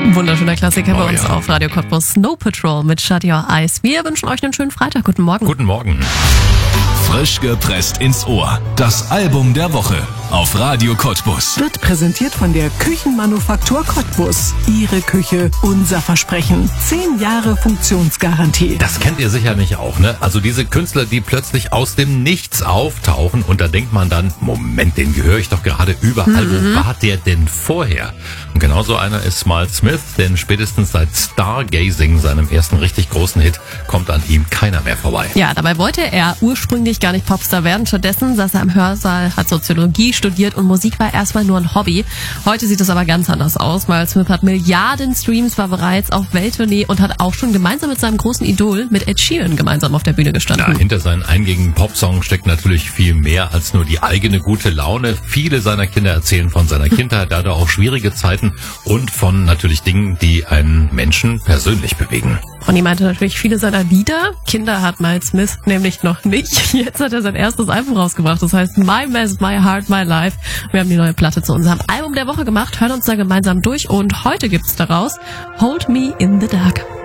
Wunderschöner Klassiker bei uns auf Radio Cottbus. Snow Patrol mit Shut Your Eyes. Wir wünschen euch einen schönen Freitag. Guten Morgen. Guten Morgen. Frisch gepresst ins Ohr. Das Album der Woche auf Radio Cottbus. Wird präsentiert von der Küchenmanufaktur Cottbus. Ihre Küche, unser Versprechen. 10 Jahre Funktionsgarantie. Das kennt ihr sicherlich auch, ne? Also diese Künstler, die plötzlich aus dem Nichts auftauchen und da denkt man dann, Moment, den höre ich doch gerade überall. Wo war der denn vorher? Und genauso einer ist Miles Smith, denn spätestens seit Stargazing, seinem ersten richtig großen Hit, kommt an ihm keiner mehr vorbei. Ja, dabei wollte er ursprünglich gar nicht Popstar werden. Stattdessen saß er im Hörsaal, hat Soziologie studiert und Musik war erstmal nur ein Hobby. Heute sieht es aber ganz anders aus. Miles Smith hat Milliarden Streams, war bereits auf Welttournee und hat auch schon gemeinsam mit seinem großen Idol, mit Ed Sheeran, gemeinsam auf der Bühne gestanden. Ja, hinter seinen eingängigen Popsongs steckt natürlich viel mehr als nur die eigene gute Laune. Viele seiner Kinder erzählen von seiner Kindheit, da auch schwierige Zeiten und von natürlich Dingen, die einen Menschen persönlich bewegen. Und ich meinte natürlich viele seiner Lieder. Kinder hat Miles Smith nämlich noch nicht. Jetzt hat er sein erstes Album rausgebracht. Das heißt My Mess, My Heart, My Life. Wir haben die neue Platte zu unserem Album der Woche gemacht, hören uns da gemeinsam durch und heute gibt's daraus Hold Me in the Dark.